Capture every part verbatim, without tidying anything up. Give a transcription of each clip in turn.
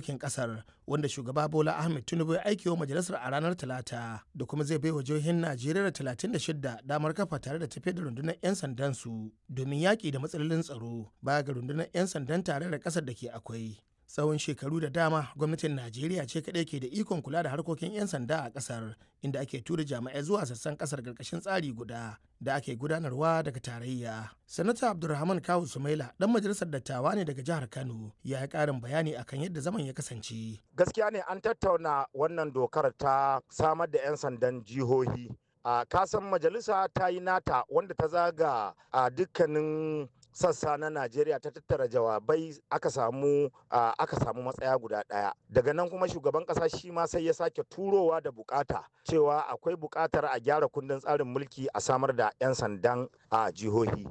mulkin kasar wanda shugaba Bola Ahmed Tinubu ya aiki wa majalisar a ranar Talata da kuma zai bai wa jihohin Najeriya talatin da shida damar kafa tare da tafiyar da rundunar 'yan sandan su domin yaƙi da matsalolin tsaro baya ga rundunar 'yan sandan tare da ƙasar da ke akwai. Tsawon shekaru da dama gwamnatin Najeriya ce kaɗai ke da ikon kula da harkokin 'yan sanda a ƙasar inda ake tura jami'ai zuwa sassan ƙasar ƙarƙashin tsari guda da ake gudanarwa daga tarayya. Sanata Abdulrahman Kawu Sumaila ɗan majalisar dattawa ne daga jihar Kano ya yi ƙarin bayani akan yadda zaman ya kasance. Gaskiya ne an tattauna wannan dokar ta samar da 'yan sandan jihohi. A kasan majalisa ta yi nata wanda ta zaga a dukkanin sassa na Najeriya ta tattara jawabai aka samu aka samu matsaya guda ɗaya. Daga nan kuma shugaban ƙasa shi ma sai ya sake turowa da bukata cewa akwai bukatar a gyara kundin tsarin mulki a samar da 'yan sandan a jihohi.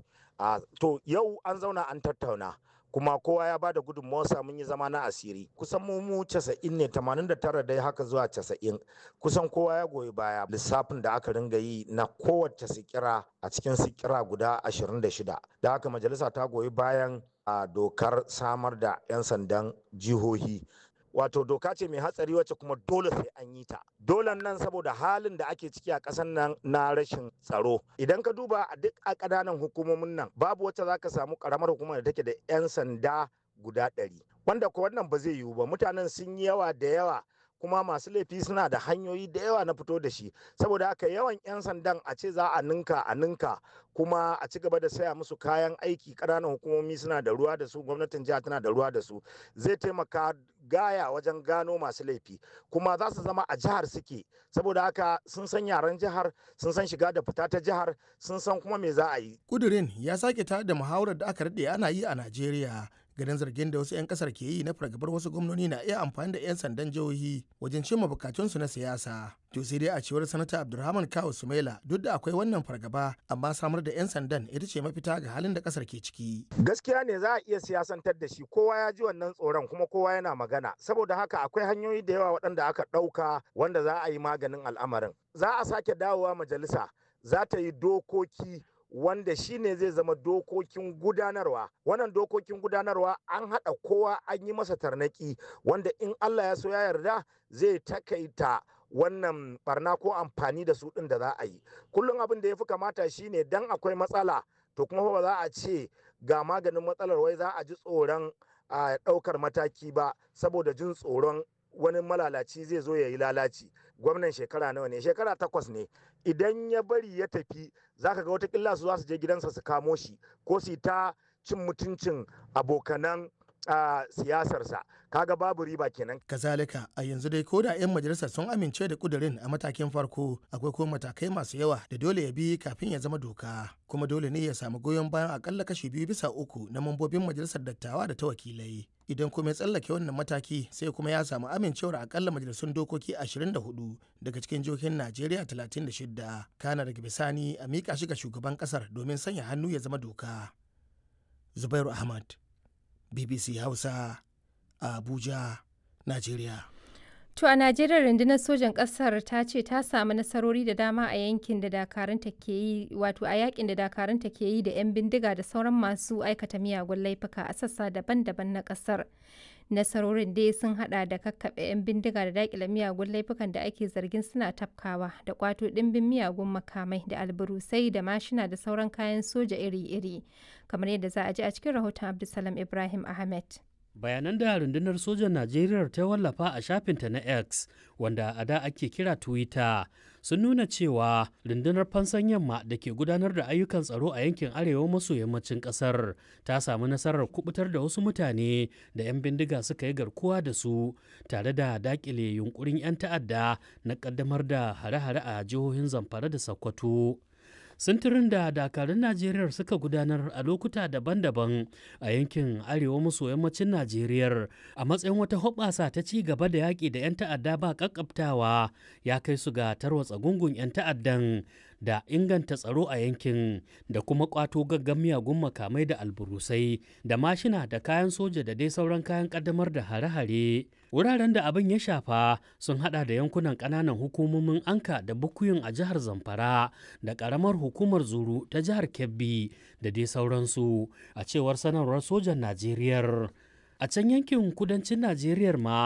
To yau an zauna an tattauna. kuma kowa ya bada gudunmawarsa mun yi zama na asiri kusan mu mu casa'in ne tamanin da tara dai haka zuwa casa'in kusan kowa ya goyi baya lissafin da aka ringa yi na kowace sikira a cikin sikira guda ashirin da shida da haka majalisa ta goyi bayan a dokar samar da 'yan sandan jihohi. Wato doka ce mai hatsari wacce kuma dole sai an yi ta. Dolen nan saboda halin da ake ciki a ƙasar nan na rashin tsaro. Idan ka duba a duk a ƙananan hukumomin nan babu wacce za ka samu ƙaramar hukumar da take da 'yan sanda guda ɗari. Wanda ko wannan ba zai yiwu ba mutanen sun yi yawa da yawa kuma masu laifi suna da hanyoyi da yawa na fito da shi saboda haka yawan 'yan sandan a ce za a ninka a ninka kuma a ci gaba da saya musu kayan aiki ƙananan hukumomi suna da ruwa da su gwamnatin jiha tana da ruwa da su zai taimaka gaya wajen gano masu laifi kuma za su zama a jihar suke saboda haka sun san yaren jihar sun san shiga da fita ta jihar sun san kuma me za a yi. Kudirin ya sake tare da muhawarar da aka daɗe ana yi a Najeriya ganin zargin da wasu 'yan kasar ke yi na fargabar wasu gwamnoni na iya amfani da 'yan sandan jihohi wajen cimma bukatunsu na siyasa. To sai dai a cewar sanata Abdulrahman Kawu Sumaila duk da akwai wannan fargaba amma samar da 'yan sandan ita ce mafita ga halin da kasar ke ciki. Gaskiya ne za a iya siyasantar da shi kowa ya ji wannan tsoron kuma kowa yana magana saboda haka akwai hanyoyi da yawa waɗanda aka ɗauka wanda za a yi maganin al'amarin. Za a sake dawowa majalisa za ta yi dokoki wanda shi ne zai zama dokokin gudanarwa wannan dokokin gudanarwa an haɗa kowa an yi masa tarnaki wanda in Allah ya so ya yarda zai takaita wannan barna ko amfani da su ɗin da za a yi kullum abin da ya fi kamata shine dan akwai matsala to kuma ba za a ce ga maganin matsalar wai za a ji tsoron a ɗaukar mataki ba saboda jin tsoron wani malalaci zai zo ya yi lalaci. Gwamnan shekara nawa ne? Shekara takwas ne. Idan ya bari ya tafi za ka ga watakila su za su je gidansa su kamo shi ko su ta cin mutuncin abokanan a siyasarsa kaga babu riba kenan. Kazalika a yanzu dai ko da 'yan majalisar sun amince da kudirin a matakin farko akwai kuma matakai masu yawa da dole ya bi kafin ya zama doka kuma dole ne ya samu goyon bayan akalla kashi biyu bisa uku na mambobin majalisar dattawa da ta wakilai. Idan kuma ya tsallake wannan mataki sai kuma ya samu amincewar akalla majalisun dokoki ashirin da hudu daga cikin jihohin Najeriya talatin da shida kana daga bisani a miƙa shi ga shugaban ƙasar domin sanya hannu ya zama doka. Zubairu Ahmad, B B C Hausa, Abuja, Najeriya. To a Najeriya rundunar sojan ƙasar ta ce ta samu nasarori da dama a yankin da dakarunta ke yi wato a yakin da dakarunta ke yi da 'yan bindiga da sauran masu aikata miyagun laifuka a sassa daban-daban na ƙasar. Nasarorin dai sun hada da kakkaɓe 'yan bindiga da daƙile miyagun laifukan da ake zargin suna tafkawa da kwato ɗimbin miyagun makamai da alburusai da mashina da sauran kayan soja iri-iri kamar yadda za a ji a cikin rahoton Abdulsalam Ibrahim Ahmed. Bayanan da rundunar sojan Najeriya ta wallafa a shafinta na X wanda a da ake kira Twitter sun nuna cewa rundunar fansan yamma da ke gudanar da ayyukan tsaro a yankin arewa maso yammacin kasar ta samu nasarar kubutar da wasu mutane da 'yan bindiga suka yi garkuwa da su tare da dakile yunkurin 'yan ta'adda na kaddamar da hare-hare a jihohin Zamfara da Sokoto. Sintirin da dakarun Najeriya suka gudanar a lokuta daban-daban a yankin arewa maso yammacin Najeriya a matsayin wata hoɓɓasa ta ci gaba da yaƙi da 'yan ta'adda ba ƙaƙƙabtawa ya kai su ga tarwatsa gungun 'yan ta'addan da inganta tsaro a yankin da kuma ƙwato gaggan miyagun makamai da alburusai da mashina da kayan soja da dai sauran kayan ƙaddamar da hare-hare. Wuraren da abin ya shafa sun hada da yankunan ƙananan hukumomin Anka da Bukuyum a jihar Zamfara da ƙaramar hukumar Zuru ta jihar Kebbi da dai sauransu a cewar sanarwar sojan Najeriya. A can yankin kudancin Najeriya ma